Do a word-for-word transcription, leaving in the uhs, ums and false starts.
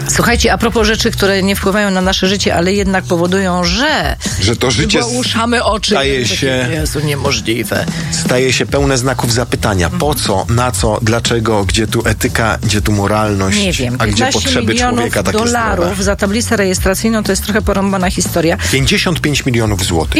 Słuchajcie, a propos rzeczy, które nie wpływają na nasze życie, ale jednak powodują, że... Że to życie uszamy oczy. staje się... Jezu, niemożliwe. Staje się pełne znaków zapytania. Po co, na co, dlaczego, gdzie tu etyka, gdzie tu moralność, nie wiem, a gdzie potrzeby człowieka takie dolarów zdrowe. za tablicę rejestracyjną to jest trochę porąbana historia. pięćdziesiąt pięć milionów złotych.